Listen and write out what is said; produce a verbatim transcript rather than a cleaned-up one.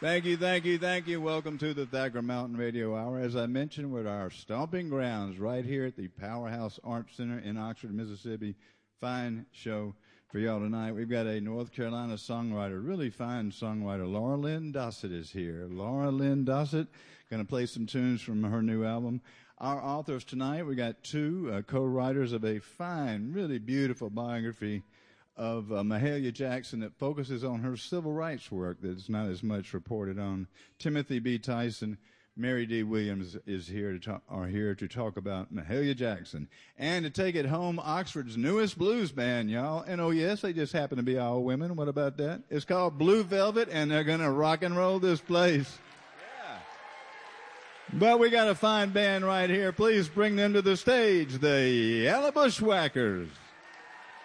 Thank you, thank you, thank you. Welcome to the Thacker Mountain Radio Hour. As I mentioned, we're at our stomping grounds right here at the Powerhouse Arts Center in Oxford, Mississippi. Fine show for y'all tonight. We've got a North Carolina songwriter, really fine songwriter. Laura Lynn Dossett is here. Laura Lynn Dossett going to play some tunes from her new album. Our authors tonight, we got two uh, co-writers of a fine, really beautiful biography of uh, Mahalia Jackson that focuses on her civil rights work that's not as much reported on. Timothy B. Tyson, Mary D. Williams is here to talk, are here to talk about Mahalia Jackson. And to take it home, Oxford's newest blues band, y'all. And oh yes, they just happen to be all women. What about that? It's called Blue Velvet, and they're going to rock and roll this place. Yeah. But we got a fine band right here. Please bring them to the stage, the Yellow Bushwhackers.